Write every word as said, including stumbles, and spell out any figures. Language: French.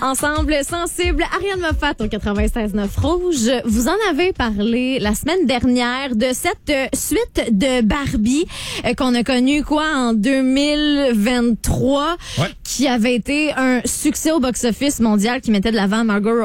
Ensemble sensible, Ariane Moffat au quatre-vingt-seize neuf Rouge. Vous en avez parlé la semaine dernière de cette euh, suite de Barbie euh, qu'on a connue quoi en deux mille vingt-trois, Ouais. qui avait été un succès au box-office mondial, qui mettait de l'avant Margot